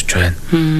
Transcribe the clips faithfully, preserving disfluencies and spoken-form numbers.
бодож байна.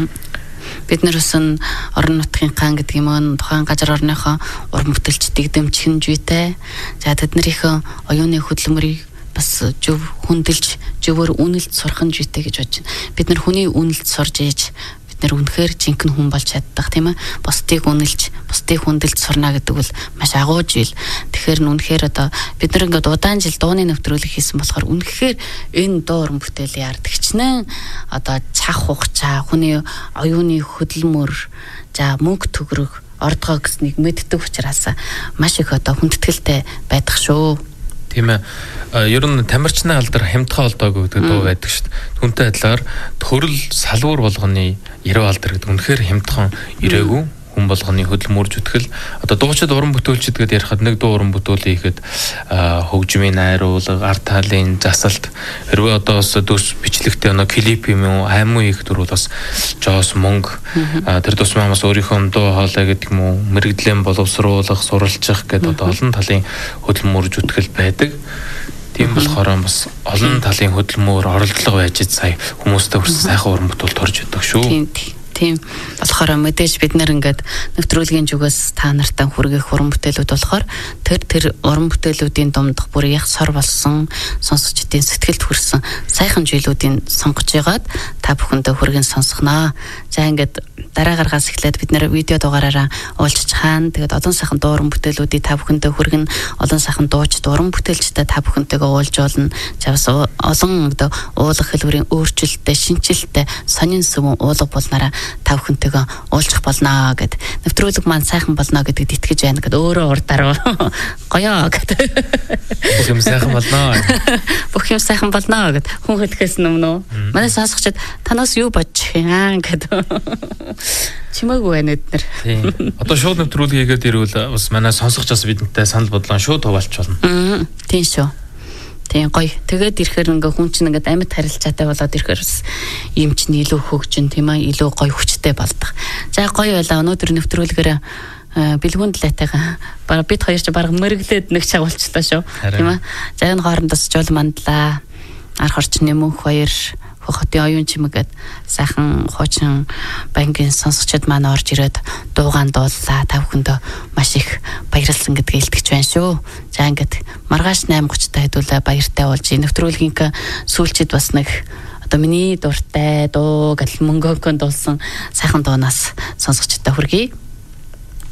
Бид нар усан орон нутгийн хаан гэдэг юм уу тухайн газар орныхоо уран бүтээлчдийг дэмжих жүйтэй. За тэднэрийн оюуны хөдөлмөрийг бас зөв хүндэлж зөвөр үнэлж сурах нь жүйтэй гэж бодож байна. Бид нар хүний үнэлж сурж ээж бид нар үнэхээр жинхэнэ хүн болж чаддаг тийм ээ. Бусдыг үнэлж, бусдыг хүндэлж сурна гэдэг бол маш агуу жил. Тэгэхээр үнэхээр одоо бид нар ингээд удаан жил дууны нэвтрүүлэг хийсэн болохоор үнэхээр энэ дуу уран бүтээлийн ардагчнаа одоо цах хугацаа, хүний оюуны хөдөлмөр, за мөнгө төгрөг ордгоо гэснийг мэддэг учраас маш их одоо хүндэтгэлтэй байдаг шүү. Тийм ээ. Ер нь тамирчны алдар хямдхан олдоогүй гэдэг дуу байдаг шүү дээ. Түүнтэй адилаар төрөл салуур болгоны ирээ алдар гэдэг үнэхээр хямдхан ирээгүй хүн болгоны хөдөлмөр зүтгэл. Одоо дуучид уран бүтээлчд гэдээ ярихад нэг дуу уран бүтээлээ хийхэд хөгжмийн найруулга, арт талын засалт хэрвээ одоо бас дүрс бичлэгтэй оноо клип юм уу, аймуу хийхэд бол бас жоос мөнгө тэр тусмаа бас өөрийнхөө дуу хоолой гэдэг юм уу, мэрэгдлийн боловсруулах, суралцах гэдэг одоо олон талын хөдөлмөр зүтгэл байдаг. Тийм болохоор бас олон талын хөдөлмөр оролдлого байж сая хүмүүстэй хүрсэн сайхан уран бүтээл төрж өгдөг шүү. Тийм болохоор мэдээж бид нэр ингээд нэвтрүүлгийн зүгээс та нартай хүргэх уран бүтээлүүд болохоор тэр тэр уран бүтээлүүдийн дундх бүр яг сор болсон сонсогчдын сэтгэлд хүрсэн сайхан зүйлүүдийн сонгож ягаад та бүхэндээ хүргэн сонсгоноо. За ингээд дараа гаргаас эхлээд бид нэр видео дугаараараа уулзч хаана тэгээд олон сайхан дуу уран бүтээлүүдийг та бүхэндээ хүргэн олон сайхан дууч уран бүтээлчтэй та бүхэнтэйгээ уулзуулна. За бас олон одоо уулах хэлбэрийн өөрчлөлттэй, шинжилттэй сонин сүмэн уулга болнараа та бүхэнтэйгээ уулзах болно гэд нэвтрүүлэг маань сайхан болно гэдэгт итгэж байна гэд өөрөө урдаар гоёо гэд бүх юм сайхан болно бүх юм сайхан болно гэд хүн хэлэхээс өмнө манай сонсогчид танаас юу бодчих юм гэд чимээгүй байна эднэр. Тийм. Одоо шууд нэвтрүүлэг хийгээд ирвэл бас манай сонсогчоос бидэнтэй санал бодлоо шууд хуваалч болно. Тийм шүү. Тийм гоё. Тэгээд ирэхээр ингээ хүн чинь ингээд амьд харилцаатай болоод ирэхээр ийм чинь илүү хөгжин тийм ээ илүү гоё хүчтэй болдог. За гоё байла өнөөдөр нэвтрүүлгээр бэлгүүн талаатайгаа баг бид хоёр ч баг мөрөглөөд нэг чагуулчлаа шүү. Тийм ээ. За энэ хоорондос жол мандлаа. Арх орчны мөнх хоёр хотын оюун чимээгээд сайхан хуучин банкын сонсогчид маань орж ирээд дуугаан дууллаа. Та бүхэндээ маш их баярлсан гэдгийг илтгэж байна шүү. За ингээд маргааш найман гуцтай хэдүүлээ баяртай болж нэвтрүүлгийн сүүлчид бас нэг одоо миний дуртай дуу гэл мөнгөкөнд дуулсан сайхан дуунаас сонсогчдод хүргэе.